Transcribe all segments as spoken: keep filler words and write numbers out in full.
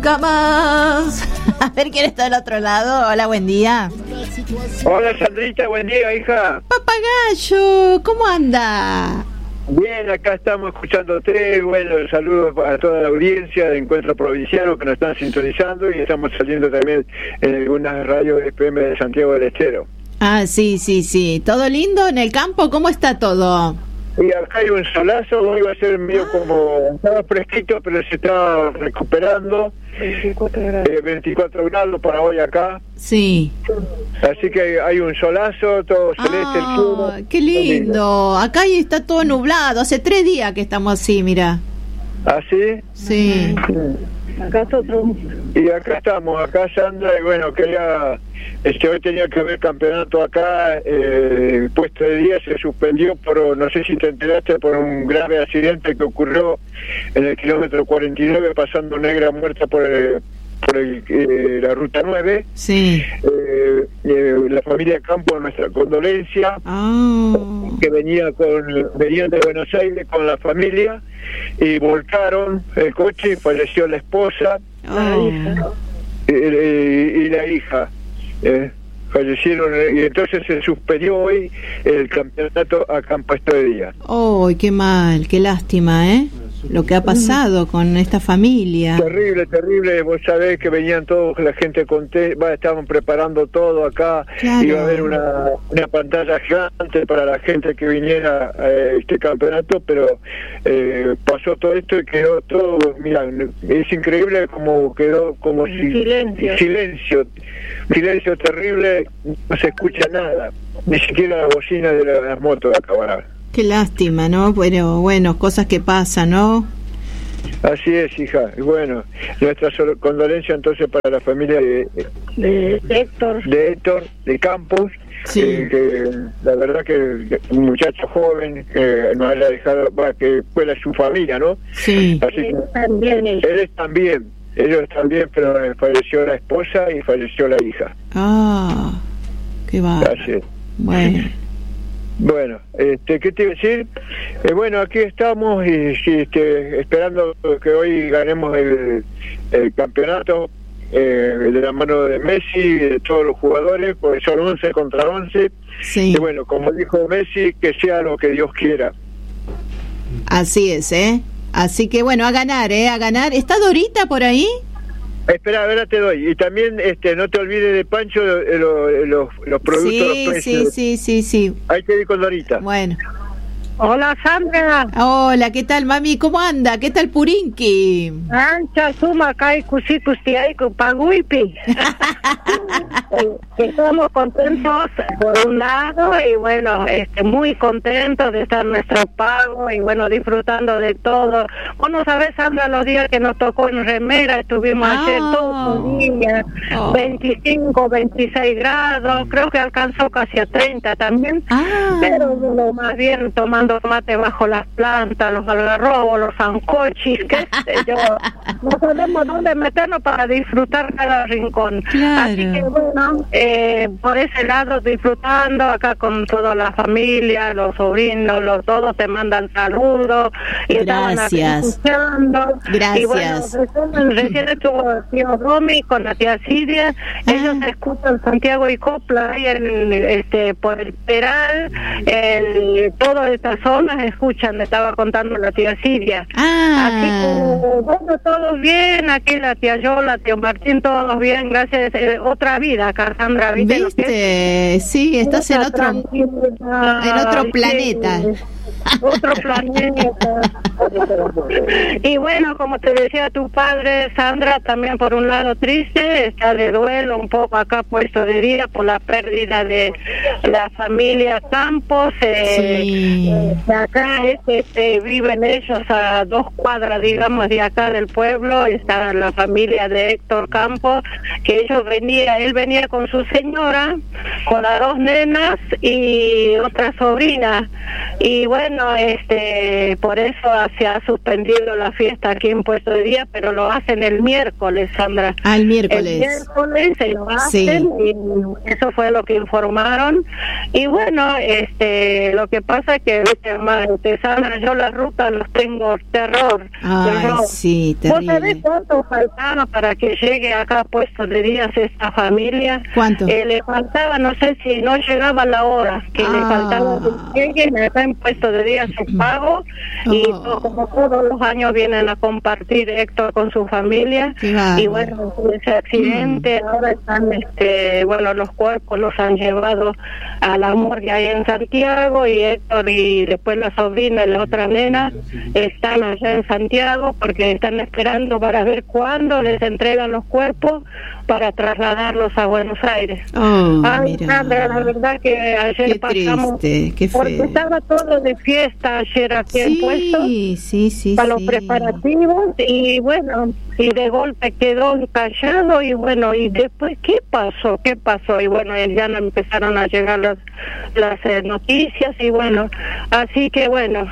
Camas. A ver quién está del otro lado. Hola, buen día. Hola, Sandrita, buen día, hija. Papagayo, ¿cómo anda? Bien, acá estamos escuchándote. Bueno, saludos a toda la audiencia de Encuentro Provinciano que nos están sintonizando y estamos saliendo también en algunas radios F M de Santiago del Estero. Ah, sí, sí, sí. ¿Todo lindo en el campo? ¿Cómo está todo? Y acá hay un solazo, hoy va a ser medio como, estaba fresquito, pero se está recuperando. veinticuatro grados. Eh, veinticuatro grados para hoy acá. Sí. Así que hay un solazo, todo celeste. Ah, el cielo. qué lindo. Acá está todo nublado. Hace tres días que estamos así, mira. ¿Ah, sí? Sí. Acá otro. Y acá estamos, acá Sandra, y bueno, quería, este, hoy tenía que haber campeonato acá, eh, el puesto de día se suspendió por, no sé si te enteraste, por un grave accidente que ocurrió en el kilómetro cuarenta y nueve, pasando negra muerta por el, por el, eh, la ruta nueve. Sí. Eh, eh, la familia Campo, nuestra condolencia, oh. que venía con, venían de Buenos Aires con la familia, y volcaron el coche y falleció la esposa Oh. la hija, y, y, y la hija eh, fallecieron, y entonces se suspendió hoy el campeonato a campo de día. ¡Oh, qué mal! ¡Qué lástima, eh! Lo que ha pasado con esta familia. Terrible, terrible. Vos sabés que venían todos, la gente contenta, estaban preparando todo acá. Claro. Iba a haber una, una pantalla gigante para la gente que viniera a este campeonato, pero eh, pasó todo esto y quedó todo, mira, es increíble como quedó, como si silencio. silencio, silencio terrible, no se escucha nada, ni siquiera la bocina de la- las motos acabaron. Qué lástima, ¿no? Pero bueno, cosas que pasan, ¿no? Así es, hija. Y bueno, nuestra sol- condolencia entonces para la familia de, de Héctor. de Héctor, de Campos, Sí. eh, que la verdad que un muchacho joven que nos ha dejado, bah, que fue la- su familia, ¿no? Sí. Así que También él. él también, ellos también, pero eh, falleció la esposa y falleció la hija. Ah, qué va. Así es. Bueno. Bueno, este, ¿qué te iba a decir? Eh, bueno, aquí estamos y sí, este, esperando que hoy ganemos el, el campeonato eh, de la mano de Messi y de todos los jugadores, porque son once contra once. Sí. Y bueno, como dijo Messi, que sea lo que Dios quiera. Así es, ¿eh? Así que bueno, a ganar, ¿eh? A ganar. ¿Está Dorita por ahí? Espera, a ver, te doy. Y también este, no te olvides de Pancho, eh, lo- eh, los, los productos, los Sí, precios. sí, sí, sí, sí. Hay que ir con Dorita. Bueno. Hola, Sandra. Hola, ¿qué tal, mami? ¿Cómo anda? ¿Qué tal, Purinki? Ancha, suma, kai, cusikus, tiaiku, paguipi. Estamos contentos por un lado y bueno, este, muy contentos de estar en nuestro pago y bueno, disfrutando de todo. Vos no sabés, Sandra, los días que nos tocó en remera, estuvimos Ah. ayer todos los días, Oh. veinticinco, veintiséis grados, creo que alcanzó casi a treinta también. Ah. Pero lo más bien tomando mate bajo las plantas, los algarrobos, los sancochis, qué sé yo. No sabemos dónde meternos para disfrutar cada rincón. Claro. Así que bueno, eh, por ese lado disfrutando acá con toda la familia, los sobrinos, los todos te mandan saludos. Y estaban aquí Gracias. escuchando. Gracias. Y bueno, recién, recién estuvo el tío Romy con la tía Silvia. Ellos Ah. escuchan Santiago y Copla ahí en, este, por el Peral, el, todas estas zonas escuchan, me estaba contando la tía Silvia. Ah. Así que, bueno, todos bien, aquí la tía Yola, tío Martín, todos bien, gracias. Eh, otra vida acá, Sandra, ¿viste? lo que es? ¿Viste? Sí, estás en Otra otro, tranquilidad, en otro sí, planeta. Otro planeta. Y bueno, como te decía tu padre, Sandra, también por un lado triste, está de duelo un poco acá puesto de día por la pérdida de la familia Campos. Eh, Sí. eh, de acá es, este, viven ellos a dos cuadras, digamos, de acá del pueblo. Está la familia de Héctor Campos, que ellos venía, él venía con su señora, con las dos nenas y otra sobrina. Y bueno, bueno, este, por eso se ha suspendido la fiesta aquí en Puesto de Día, pero lo hacen el miércoles, Sandra. Ah, el miércoles. El miércoles se lo hacen, sí. Y eso fue lo que informaron. Y bueno, este, lo que pasa es que, viste, este, Sandra, yo las rutas los tengo terror. Ay, terror. sí, terrible. ¿Vos sabés cuánto faltaba para que llegue acá a Puesto de Días esta familia? ¿Cuánto? Eh, le faltaba, no sé si no llegaba la hora, que ah. le faltaba que lleguen, acá en Puesto de Días su pago, oh. y todo, como todos los años vienen a compartir Héctor con su familia, y bueno, ese accidente, mm. ahora están, este, bueno, los cuerpos los han llevado a la morgue ahí en Santiago, y Héctor y después la sobrina y la otra nena están allá en Santiago porque están esperando para ver cuándo les entregan los cuerpos para trasladarlos a Buenos Aires. Oh, Ay, Sandra, la verdad que ayer qué pasamos triste, qué feo. Porque estaba todo de fiesta ayer aquí sí, en Puesto, sí, sí, para sí. los preparativos, y bueno, y de golpe quedó callado, y bueno, y después, ¿qué pasó? ¿Qué pasó? Y bueno, ya no empezaron a llegar las las eh, noticias, y bueno, así que bueno,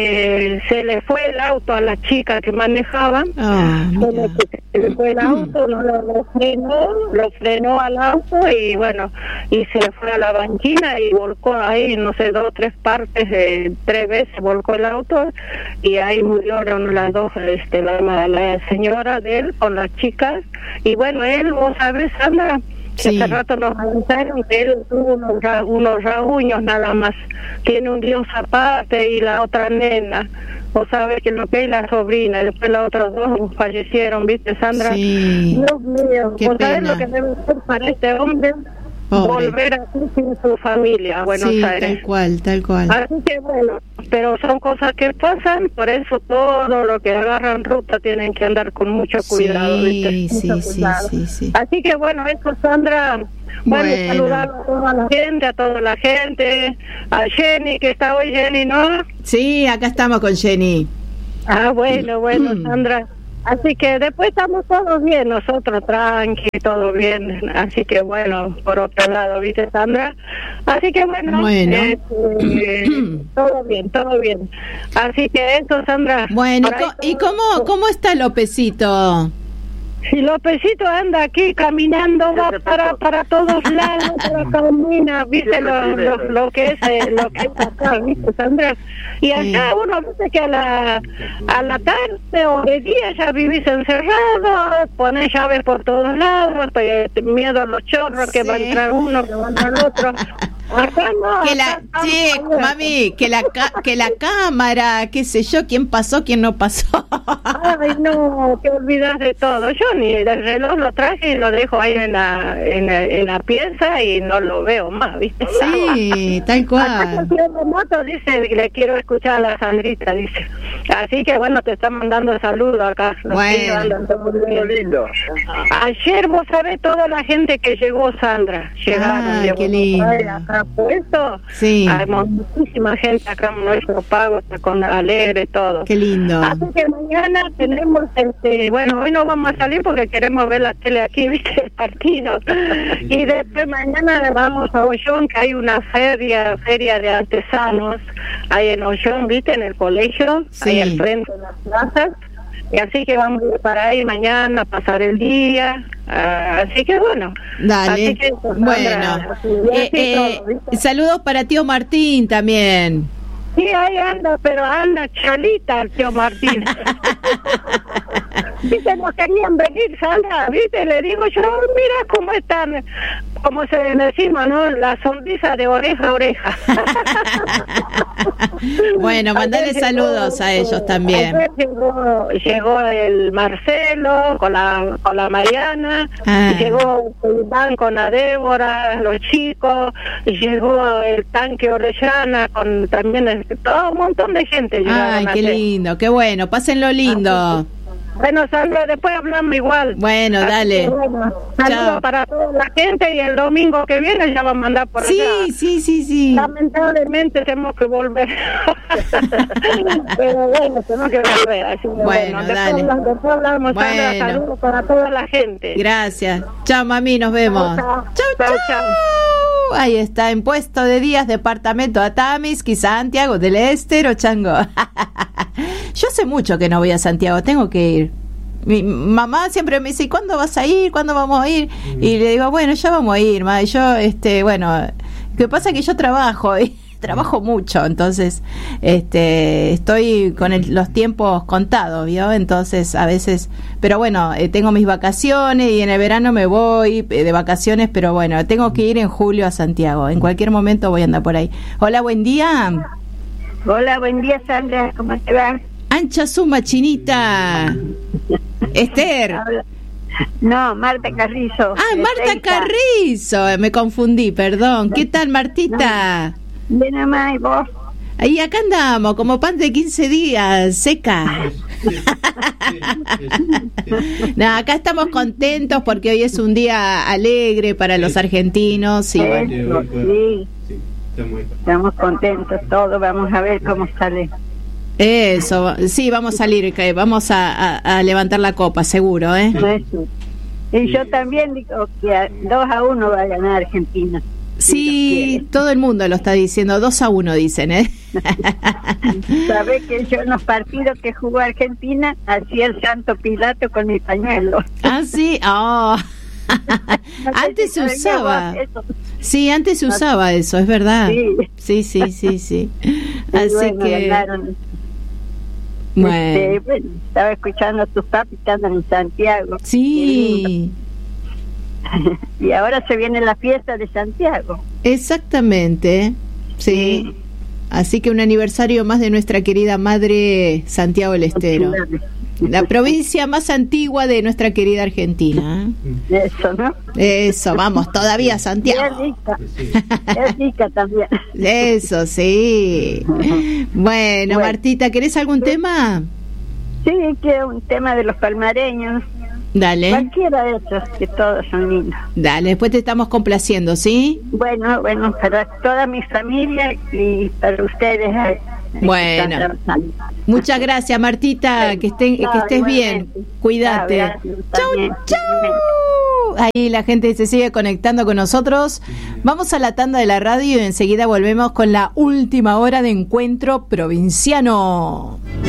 se, se le fue el auto a la chica que manejaba, oh, se, le, se le fue el auto, no lo, lo frenó, lo frenó al auto, y bueno, y se fue a la banquina y volcó ahí, no sé, dos o tres partes, eh, tres veces volcó el auto, y ahí murieron las dos, este, la, la señora de él con las chicas, y bueno, él, vos sabés, Sandra, que sí. hace rato nos avisaron que él tuvo unos, unos rasguños nada más, tiene un dios aparte, y la otra nena, vos sabés que lo que es la sobrina, y después las otras dos fallecieron, ¿viste, Sandra? Sí. Dios mío, qué vos pena. sabés lo que debe ser para este hombre. Pobre. Volver aquí sin su familia a Buenos sí, Aires. Tal cual, tal cual. Así que bueno, pero son cosas que pasan, por eso todo lo que agarran ruta tienen que andar con mucho cuidado. Sí, ¿viste? sí, Mucho sí, cuidado. sí, sí. Así que bueno, eso, Sandra, bueno, bueno, saludar a toda la gente, a toda la gente, a Jenny, que está hoy, Jenny, ¿no? Sí, acá estamos con Jenny. Ah, bueno, bueno, Sandra. Así que después estamos todos bien, nosotros tranqui, todo bien, así que bueno, por otro lado, ¿viste, Sandra? Así que bueno, bueno. Eh, eh, todo bien, todo bien. Así que eso, Sandra. Bueno, ¿y cómo, cómo está Lópezito? Si Lópezito anda aquí caminando, va para para todos lados, para camina, viste lo, lo, lo que es eh, lo que es acá, viste, Sandra. Y acá sí. Uno dice que a la a la tarde o de día ya vivís encerrado, pones llaves por todos lados, pues, miedo a los chorros, sí. Que va a entrar uno, que va a entrar otro. Acá no, que la, che, mami, que la ca- que la cámara, qué sé yo, quién pasó, quién no pasó. Ay, no, te olvidas de todo. Yo ni el reloj lo traje y lo dejo ahí en la en la, en la pieza y no lo veo más, ¿viste? Sí, tal cual. Acá el moto dice, le quiero escuchar a la Sandrita, dice. Así que bueno, te están mandando saludos acá. Bueno, andan, muy lindo. Ayer vos sabés toda la gente que llegó, Sandra. Llegaron. Ah, qué lindo. Acá puesto, sí. Hay muchísima gente acá en nuestro pago, está con alegre todo. Qué lindo. Así que mañana tenemos, este, bueno, hoy no vamos a salir porque queremos ver la tele aquí, viste, el partido. Y después mañana vamos a Ollón, que hay una feria, feria de artesanos, ahí en Ollón, viste, en el colegio, sí. Ahí al frente de las plazas. Y así que vamos a ir para ahí mañana, a pasar el día. Uh, así que bueno. Dale. Así que, pues, bueno. Sandra, eh, eh, todo, saludos para tío Martín también. Sí, ahí anda, pero anda chalita el tío Martín. Viste, no querían venir, Sandra, viste, le digo yo, mira cómo están, como se decimos, ¿no? La sonrisa de oreja a oreja. Bueno, mandale saludos a ellos también. Llegó, llegó el Marcelo con la con la Mariana, ah. Llegó el Iván con la Débora, los chicos, llegó el Tanque Orellana con también el, todo un montón de gente. Ay, qué lindo, qué bueno, pásenlo lindo. Ah, bueno, Sandra, después hablamos igual. Bueno, así dale. Bueno, saludos para toda la gente y el domingo que viene ya va a mandar por sí, allá. Sí, sí, sí, sí. Lamentablemente tenemos que volver. Pero bueno, tenemos que volver. Así que bueno, bueno, dale. Después, después hablamos, bueno. Sandra, saludos para toda la gente. Gracias. Chao, mami, nos vemos. Chao, chao. Chao, chao. chao. ahí está, en Puesto de Días, departamento Atamisqui, Santiago del Estero, chango. Yo hace mucho que no voy a Santiago, tengo que ir. Mi mamá siempre me dice, ¿cuándo vas a ir? ¿Cuándo vamos a ir? Mm. Y le digo, bueno, ya vamos a ir, ma. Y yo, este, bueno, lo que pasa es que yo trabajo y trabajo mucho, entonces este estoy con el, los tiempos contados, ¿vio? Entonces a veces, pero bueno, eh, tengo mis vacaciones y en el verano me voy eh, de vacaciones, pero bueno, tengo que ir en julio a Santiago, en cualquier momento voy a andar por ahí. Hola, buen día. Hola, buen día, Sandra, ¿cómo te va? Ancha suma, chinita. Esther. No, Marta Carrizo. Ah, Marta Carrizo, me confundí, perdón. ¿Qué tal, Martita? Bien, mamá, ¿y vos? Ahí acá andamos, como pan de quince días, seca. No, acá estamos contentos porque hoy es un día alegre para los argentinos. Y bueno. Sí, estamos contentos todos, vamos a ver cómo sale. Eso, sí, vamos a salir, vamos a, a, a levantar la copa, seguro, ¿eh? Eso. Y yo también digo que dos a uno va a ganar Argentina. Sí, todo el mundo lo está diciendo, dos a uno dicen, ¿eh? Sabés que yo en los partidos que jugó Argentina hacía el Santo Pilato con mi pañuelo. Ah, sí, oh. No antes se usaba. Sí, antes se usaba eso, es verdad. Sí, sí, sí, sí. sí. Así bueno, que... Ganaron. Bueno. Este, bueno, estaba escuchando a tus papis que andan en Santiago. Sí. Y ahora se viene la fiesta de Santiago. Exactamente, sí. sí. Así que un aniversario más de nuestra querida madre Santiago del Estero. La provincia más antigua de nuestra querida Argentina. Eso, ¿no? Eso, vamos, todavía Santiago. Es rica, es rica también. Eso, sí. Bueno, bueno, Martita, ¿querés algún sí. tema? Sí, quiero un tema de los palmareños. Dale. Cualquiera de esos, que todos son lindos. Dale, después te estamos complaciendo, ¿sí? Bueno, bueno, para toda mi familia y para ustedes. Bueno, muchas gracias, Martita, que, estén, no, que estés bien, cuídate. Chau, chau. Ahí la gente se sigue conectando con nosotros. Vamos a la tanda de la radio y enseguida volvemos con la última hora de Encuentro Provinciano.